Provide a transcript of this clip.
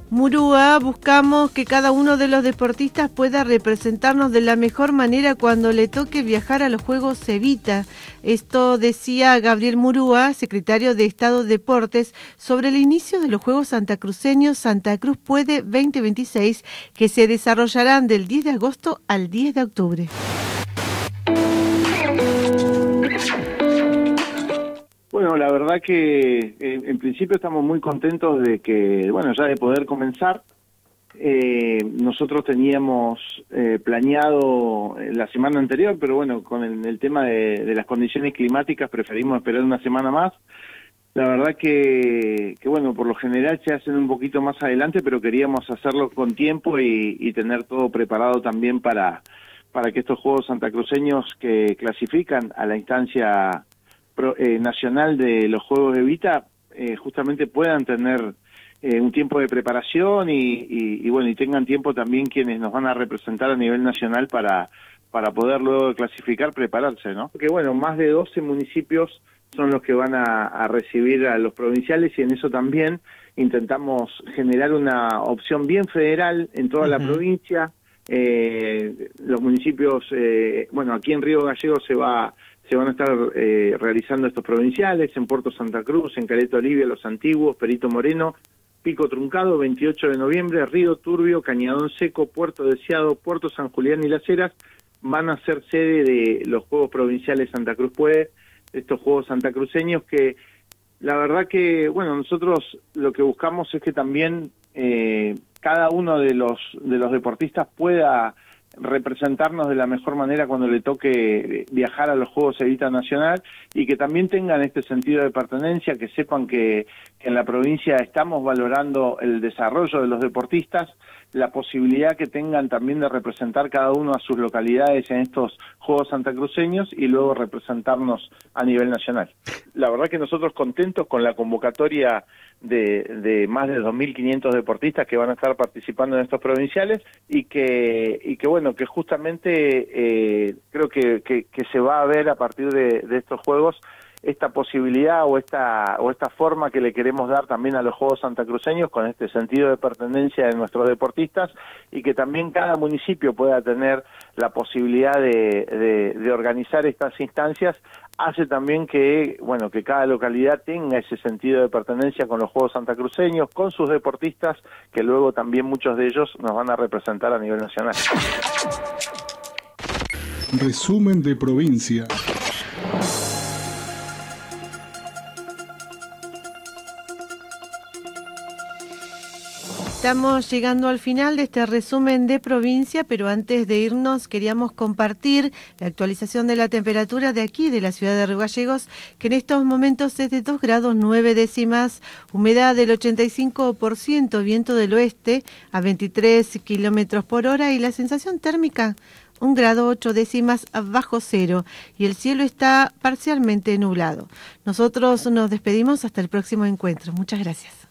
Murúa, buscamos que cada uno de los deportistas pueda representarnos de la mejor manera cuando le toque viajar a los Juegos Evita. Esto decía Gabriel Murúa, secretario de Estado de Deportes, sobre el inicio de los Juegos Santacruceños Santa Cruz Puede 2026, que se desarrollarán del 10 de agosto al 10 de octubre. Bueno, la verdad que en principio estamos muy contentos de que, bueno, ya de poder comenzar. Nosotros teníamos planeado la semana anterior, pero bueno, con el tema de las condiciones climáticas preferimos esperar una semana más. La verdad que bueno, por lo general se hacen un poquito más adelante, pero queríamos hacerlo con tiempo y tener todo preparado también para que estos Juegos santacruceños que clasifican a la instancia nacional de los Juegos Evita justamente puedan tener un tiempo de preparación y bueno, y tengan tiempo también quienes nos van a representar a nivel nacional para poder luego de clasificar, prepararse, ¿no? Porque bueno, más de 12 municipios son los que van a recibir a los provinciales y en eso también intentamos generar una opción bien federal en toda la provincia. Los municipios, bueno, aquí en Río Gallegos se van a estar realizando estos provinciales, en Puerto Santa Cruz, en Caleta Olivia, Los Antiguos, Perito Moreno, Pico Truncado, 28 de noviembre, Río Turbio, Cañadón Seco, Puerto Deseado, Puerto San Julián y Las Heras van a ser sede de los Juegos Provinciales Santa Cruz Puede, estos Juegos santacruceños que la verdad que, bueno, nosotros lo que buscamos es que también cada uno de los deportistas pueda representarnos de la mejor manera cuando le toque viajar a los Juegos Evita Nacional y que también tengan este sentido de pertenencia, que sepan que en la provincia estamos valorando el desarrollo de los deportistas, la posibilidad que tengan también de representar cada uno a sus localidades en estos Juegos santacruceños y luego representarnos a nivel nacional. La verdad que nosotros contentos con la convocatoria de más de 2.500 deportistas que van a estar participando en estos provinciales y que bueno, que justamente creo que se va a ver a partir de estos Juegos esta posibilidad o esta forma que le queremos dar también a los Juegos santacruceños con este sentido de pertenencia de nuestros deportistas y que también cada municipio pueda tener la posibilidad de organizar estas instancias, hace también que, bueno, que cada localidad tenga ese sentido de pertenencia con los Juegos santacruceños, con sus deportistas, que luego también muchos de ellos nos van a representar a nivel nacional. Resumen de provincia. Estamos llegando al final de este resumen de provincia, pero antes de irnos queríamos compartir la actualización de la temperatura de aquí, de la ciudad de Río Gallegos, que en estos momentos es de 2 grados 9 décimas, humedad del 85%, viento del oeste a 23 kilómetros por hora y la sensación térmica 1 grado 8 décimas bajo cero y el cielo está parcialmente nublado. Nosotros nos despedimos hasta el próximo encuentro. Muchas gracias.